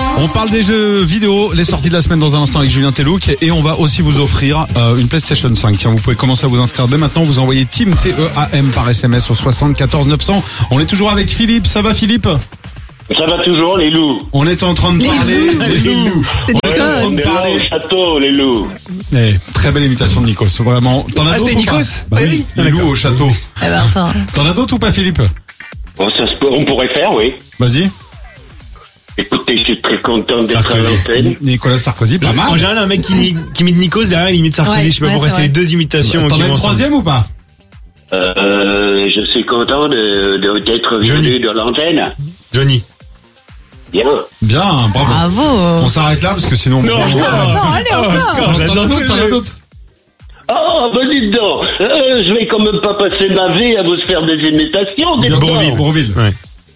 On parle des jeux vidéo, les sorties de la semaine dans un instant avec Julien Telouk, et on va aussi vous offrir une PlayStation 5. Tiens, vous pouvez commencer à vous inscrire dès maintenant. Vous envoyez Team TEAM par SMS au 74 900. On est toujours avec Philippe. Ça va, Philippe? Ça va toujours, les loups. On est en train de parler des loups. On est en train de parler au château, les loups. Très belle imitation de Nikos, vraiment. T'en as d'autres? C'était Nikos? Bah oui, les loups au château. Eh ben, attends. T'en as d'autres ou pas, Philippe? Bon, on pourrait faire, oui. Vas-y. Écoutez, je suis très content d'être à l'antenne. Nicolas Sarkozy, pas mal. En général, un mec qui imite Nikos, derrière, il imite Sarkozy. Ouais, je sais pas pourquoi, c'est c'est les deux imitations. T'en as une troisième ou pas? Je suis content d'être venu de l'antenne. Johnny. Bien. Bien, bravo. Bravo. On s'arrête là parce que sinon... Non, allez, encore. T'en as d'autres? Oh, bah dites donc, je vais quand même pas passer ma vie à vous faire des imitations. Bourville. Ouais.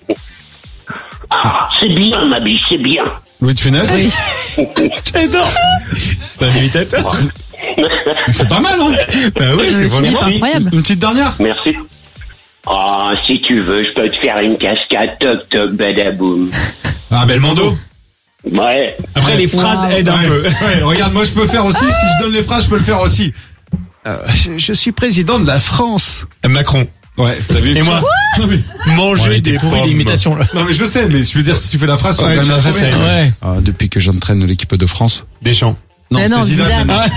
Ah, c'est bien, ma vie, c'est bien. Louis de Funès. Oui. J'adore. C'est un imitateur. C'est pas mal, hein? Bah oui, c'est Philippe, vraiment incroyable. Une petite dernière? Merci. Ah, si tu veux, je peux te faire une cascade, toc toc, badaboum. Ah, Belmondo. Ouais. Après, les phrases aident un peu. Ouais, regarde, moi je peux faire aussi, si je donne les phrases, je peux le faire aussi. Je suis président de la France. Macron. Ouais, t'as vu? Et moi? Non mais, Manger des pommes. l'imitation, là. non mais je sais, mais je veux dire, si tu fais la phrase, on Ouais, va quand même la trouver. ouais. Depuis que j'entraîne l'équipe de France. Deschamps. Non, Mais c'est non, Zidane. Zidane.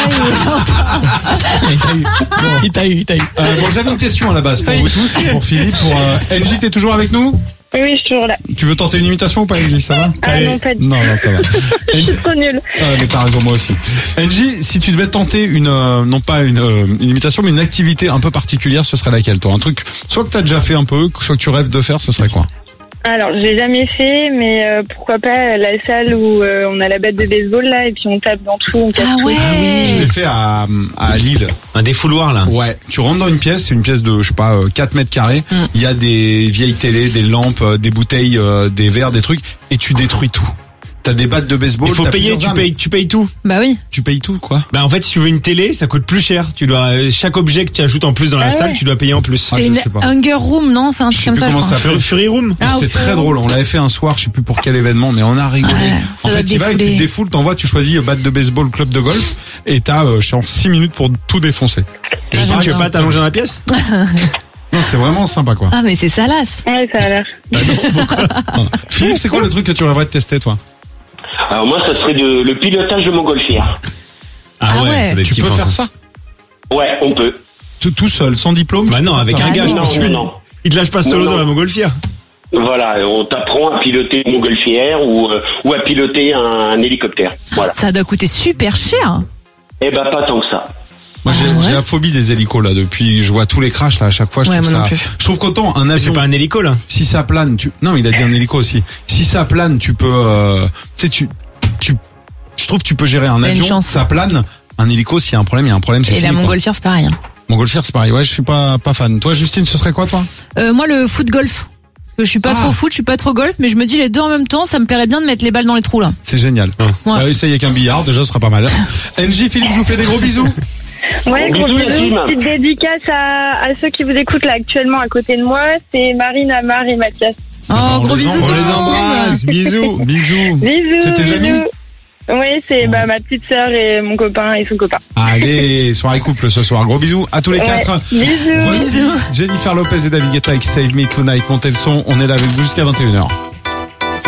Il t'a eu. Bon, j'avais une question à la base pour vous tous, pour Philippe, pour NJ, t'es toujours avec nous? Oui, je suis toujours là. Tu veux tenter une imitation ou pas, NJ? Ça va? Ah non, pas du tout. Non, ça va. Je suis trop nulle. Mais t'as raison, moi aussi. NJ, si tu devais tenter non pas une imitation, mais une activité un peu particulière, ce serait laquelle, toi? Un truc, soit que t'as déjà fait un peu, soit que tu rêves de faire, ce serait quoi? Alors, j'ai jamais fait, mais pourquoi pas la salle où on a la batte de baseball, là, et puis on tape dans tout, on casse Ah tout. ouais. Je l'ai fait à Lille. Un défouloir, là. Ouais. Tu rentres dans une pièce, c'est une pièce de, je sais pas, 4 mètres carrés. Il y a des vieilles télés, des lampes, des bouteilles, des verres, des trucs, et tu détruis tout. T'as des battes de baseball. Il faut t'as payer, plusieurs armes. tu payes tout. Bah oui. Tu payes tout, quoi. Bah, en fait, si tu veux une télé, ça coûte plus cher. Tu dois, chaque objet que tu ajoutes en plus dans la Ah salle, ouais. tu dois payer en plus. Ah, C'est je une sais pas. Hunger Room, non? C'est un truc sais comme plus ça, je comment crois. ça s'appelle. Fury Room. Ah, C'était très drôle. On l'avait fait un soir, je sais plus pour quel événement, mais on a rigolé. Ouais, En ça fait, doit tu vas et tu défouler. te défoules, t'envoies, tu choisis batte de baseball, club de golf, et t'as, genre 6 minutes pour tout défoncer. Justin, tu veux pas t'allonger dans la pièce? Non, c'est vraiment sympa, quoi. Ah, mais c'est salace. Ouais, ça a l'air. Philippe, c'est quoi le truc que tu rêverais de tester, toi? Alors moi, ça serait le pilotage de montgolfière. Ah ouais. ça doit être Tu peux kiffant, faire ça? Ouais, on peut. Tout seul, sans diplôme? Bah tu non, peux avec faire un ça. gage, non, parce que non. il te lâche pas solo Non, dans la non. montgolfière. Voilà, on t'apprend à piloter une montgolfière ou à piloter un hélicoptère. Voilà. Ça doit coûter super cher. Eh ben, pas tant que ça. Moi, j'ai la phobie des hélicos, là, depuis, je vois tous les crashs, là, à chaque fois, je Ouais, trouve moi non ça, plus. je trouve qu'autant un Mais avion, c'est pas un hélico, là. si ça plane, non, il a dit un hélico aussi. Si ça plane, tu peux, tu sais, je trouve que tu peux gérer un T'as une avion, chance. ça plane. Un hélico, s'il y a un problème, il y a un problème, c'est Et fini, la quoi. montgolfière, c'est pareil. Hein. Montgolfière, c'est pareil. Ouais, je suis pas fan. Toi, Justine, ce serait quoi, toi? Moi, le foot golf. Parce que je suis pas trop foot, je suis pas trop golf, mais je me dis les deux en même temps, ça me plairait bien de mettre les balles dans les trous, là. C'est génial. Ouais. Essaye avec un billard, déjà, ce sera pas mal. NJ, Philippe, je vous fais des gros bisous. Ouais, Bisous, gros bisous. Yacine. Petite dédicace à ceux qui vous écoutent là actuellement à côté de moi. C'est Marine, Amar et Mathias. Oh, on gros les bisous embrasse. tout On le les monde. embrasse. Bisous. Bisous. Bisous. C'est tes bisous. amis? Oui, c'est ma petite sœur et mon copain et son copain. Allez, soirée couple ce soir. Gros bisous à tous les Ouais. quatre. Bisous. Voici Jennifer Lopez et David Guetta avec Save Me Tonight. Montez le son. On est là avec vous jusqu'à 21h.